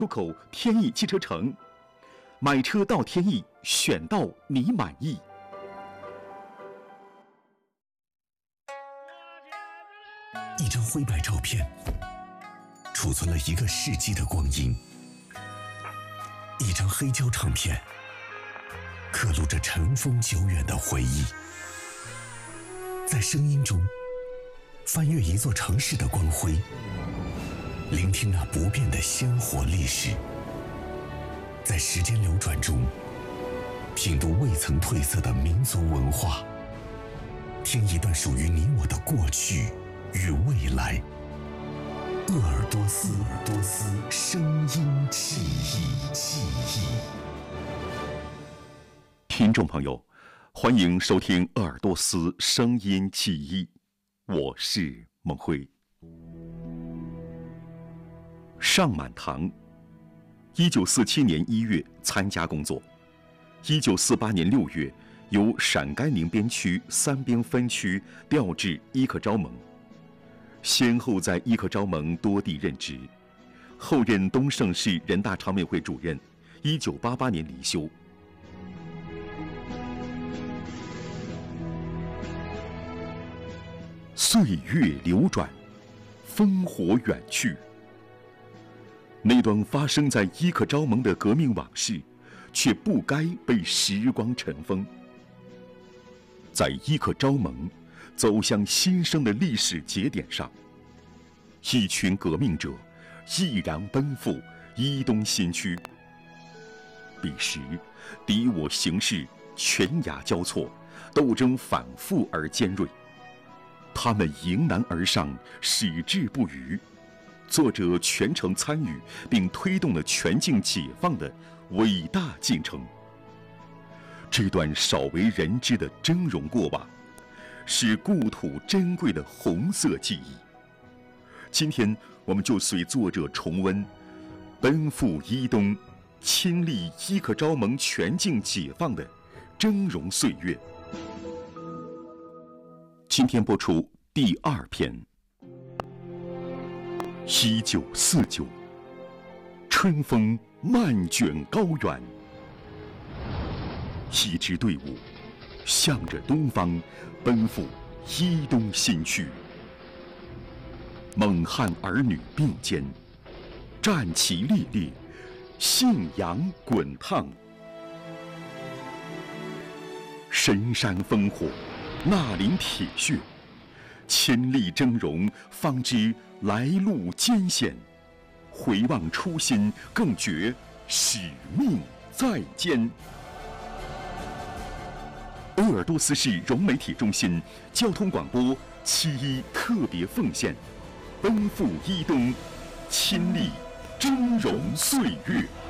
出口天意汽车城，买车到天意，选到你满意。 一张灰白照片，储存了一个世纪的光阴；一张黑胶唱片，刻录着尘封久远的回忆。在声音中，翻阅一座城市的光辉，聆听那不变的鲜活历史。在时间流转中，品读未曾褪色的民族文化，听一段属于你我的过去与未来。鄂尔多斯声音记忆。 听众朋友，欢迎收听鄂尔多斯声音记忆，我是孟辉。上满堂，1947年1月参加工作，1948年6月由陕甘宁边区三边分区调至伊克昭盟，先后在伊克昭盟多地任职，后任东胜市人大常委会主任，1988年离休。岁月流转，烽火远去。那段发生在伊克昭盟的革命往事，却不该被时光尘封。在伊克昭盟走向新生的历史节点上，一群革命者毅然奔赴伊东新区。彼时，敌我形势拳牙交错，斗争反复而尖锐。他们迎难而上，矢志不渝，作者全程参与并推动了全境解放的伟大进程。这段少为人知的峥嵘过往，是故土珍贵的红色记忆。今天，我们就随作者重温奔赴伊东、亲历伊克昭盟全境解放的峥嵘岁月。今天播出第2篇。1949，春风漫卷高原，一支队伍向着东方奔赴伊东新区。蒙汉儿女并肩，战旗猎猎，信仰滚烫。神山烽火，纳林铁血，千里峥嵘，方知来路艰险。回望初心，更觉使命在肩。鄂尔多斯市融媒体中心交通广播7.1特别奉献，奔赴伊东，亲历峥嵘岁月。